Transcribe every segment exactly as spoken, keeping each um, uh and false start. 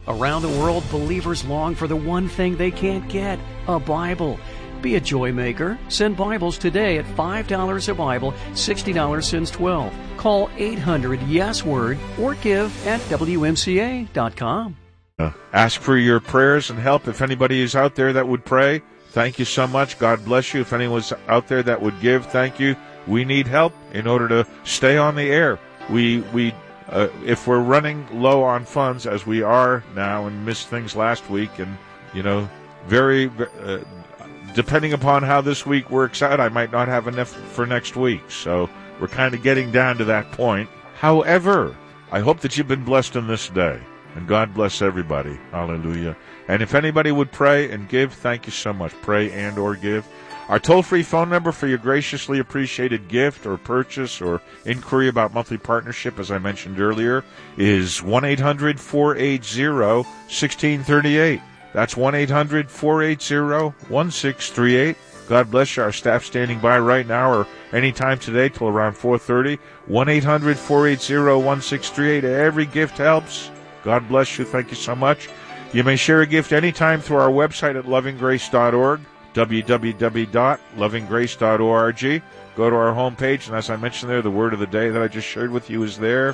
Around the world, believers long for the one thing they can't get, a Bible. Be a joy maker. Send Bibles today at five dollars a Bible, sixty dollars since twelve. Call eight hundred yes word or give at W M C A dot com. Uh, ask for your prayers and help. If anybody is out there that would pray, thank you so much. God bless you. If anyone's out there that would give, thank you. We need help in order to stay on the air. We we uh, if we're running low on funds, as we are now, and missed things last week, and you know, very uh, depending upon how this week works out, I might not have enough for next week. So we're kind of getting down to that point. However, I hope that you've been blessed in this day, and God bless everybody. Hallelujah. And if anybody would pray and give, thank you so much. Pray and or give. Our toll-free phone number for your graciously appreciated gift or purchase or inquiry about monthly partnership, as I mentioned earlier, is one eight hundred four eight zero one six three eight. That's one eight hundred four eight zero one six three eight. God bless you. Our staff standing by right now or anytime today till around four thirty. one eight hundred four eight zero one six three eight. Every gift helps. God bless you. Thank you so much. You may share a gift anytime through our website at loving grace dot org. w w w dot loving grace dot org. Go to our homepage, and as I mentioned there, the word of the day that I just shared with you is there,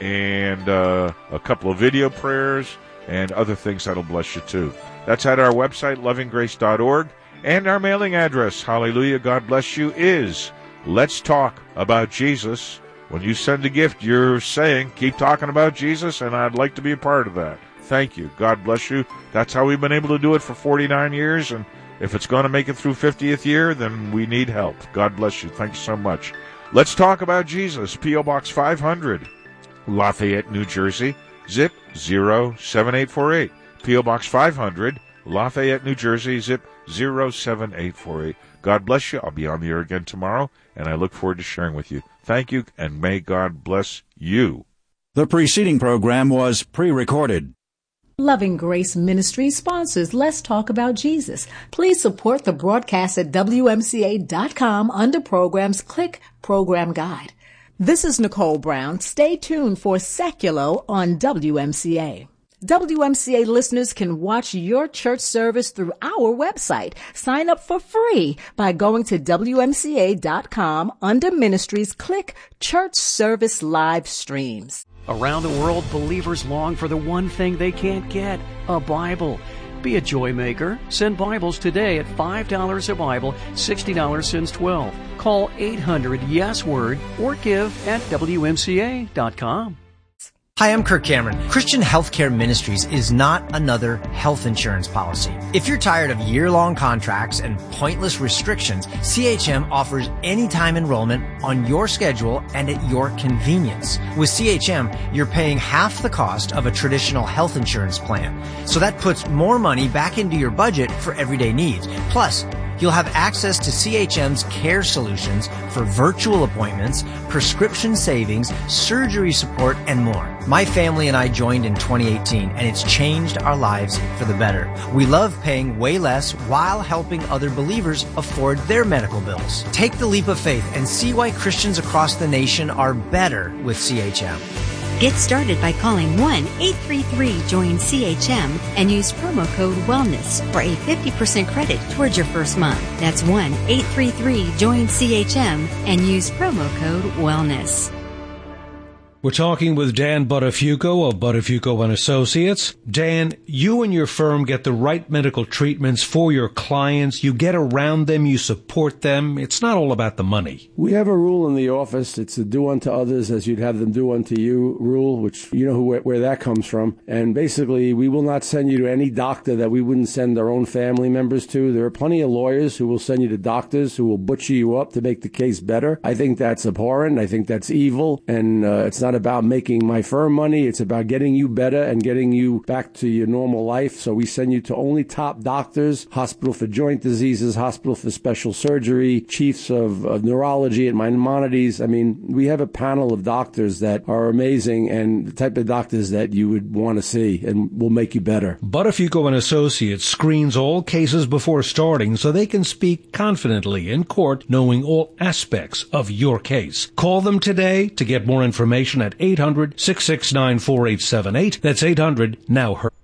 and uh, a couple of video prayers and other things that'll bless you too. That's at our website, loving grace dot org, and our mailing address, hallelujah, God bless you, is Let's Talk About Jesus. When you send a gift, you're saying, keep talking about Jesus, and I'd like to be a part of that. Thank you. God bless you. That's how we've been able to do it for forty-nine years, and if it's going to make it through fiftieth year, then we need help. God bless you. Thank you so much. Let's Talk About Jesus. P O. Box five hundred, Lafayette, New Jersey, zip zero seven eight four eight. P O. Box five hundred, Lafayette, New Jersey, zip zero seven eight four eight. God bless you. I'll be on the air again tomorrow, and I look forward to sharing with you. Thank you, and may God bless you. The preceding program was pre-recorded. Loving Grace Ministry sponsors Let's Talk About Jesus. Please support the broadcast at W M C A dot com under Programs. Click Program Guide. This is Nicole Brown. Stay tuned for Seculo on W M C A. W M C A listeners can watch your church service through our website. Sign up for free by going to W M C A dot com under Ministries. Click Church Service Live Streams. Around the world, believers long for the one thing they can't get, a Bible. Be a joy maker. Send Bibles today at five dollars a Bible, sixty dollars since twelve. Call eight hundred yes word or give at W M C A dot com. Hi, I'm Kirk Cameron. Christian Healthcare Ministries is not another health insurance policy. If you're tired of year-long contracts and pointless restrictions, C H M offers anytime enrollment on your schedule and at your convenience. With C H M, you're paying half the cost of a traditional health insurance plan. So that puts more money back into your budget for everyday needs. Plus, you'll have access to C H M's care solutions for virtual appointments, prescription savings, surgery support, and more. My family and I joined in twenty eighteen, and it's changed our lives for the better. We love paying way less while helping other believers afford their medical bills. Take the leap of faith and see why Christians across the nation are better with C H M. Get started by calling one eight three three join C H M and use promo code WELLNESS for a fifty percent credit towards your first month. That's one eight three three join C H M and use promo code WELLNESS. We're talking with Dan Buttafuoco of Buttafuoco and Associates. Dan, you and your firm get the right medical treatments for your clients. You get around them, you support them. It's not all about the money. We have a rule in the office. It's a do unto others as you'd have them do unto you rule, which you know who, where that comes from. And basically, we will not send you to any doctor that we wouldn't send our own family members to. There are plenty of lawyers who will send you to doctors who will butcher you up to make the case better. I think that's abhorrent. I think that's evil. And uh, it's not about making my firm money. It's about getting you better and getting you back to your normal life. So we send you to only top doctors, Hospital for Joint Diseases, Hospital for Special Surgery, chiefs of, of neurology at Maimonides. I mean, we have a panel of doctors that are amazing and the type of doctors that you would want to see and will make you better. Buttafuoco and Associates screens all cases before starting so they can speak confidently in court, knowing all aspects of your case. Call them today to get more information at eight hundred, six six nine, four eight seven eight. That's eight hundred, now heard.